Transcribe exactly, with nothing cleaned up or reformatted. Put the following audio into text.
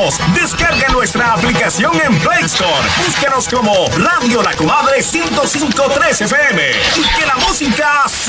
escucharnos. Descarga nuestra aplicación en Play Store. Búscanos como Radio La Comadre ciento cinco punto tres F M. Y que la música